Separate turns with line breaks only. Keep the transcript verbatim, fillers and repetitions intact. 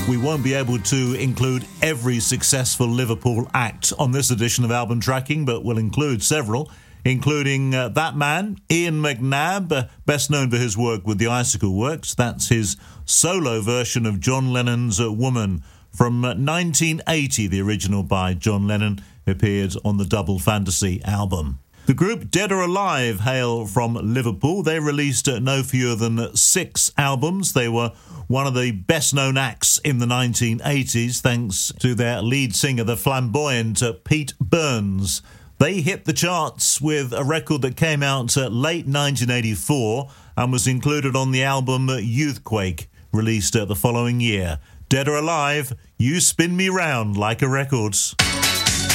We won't be able to include every successful Liverpool act on this edition of Album Tracking, but we'll include several, including uh, that man, Ian McNabb, uh, best known for his work with the Icicle Works. That's his solo version of John Lennon's uh, Woman from uh, nineteen eighty. The original by John Lennon appeared on the Double Fantasy album. The group Dead or Alive hail from Liverpool. They released uh, no fewer than six albums. They were one of the best-known acts in the nineteen eighties, thanks to their lead singer, the flamboyant uh, Pete Burns. They hit the charts with a record that came out uh, late nineteen eighty-four and was included on the album Youthquake, released uh, the following year. Dead or Alive, You Spin Me Round Like a Record.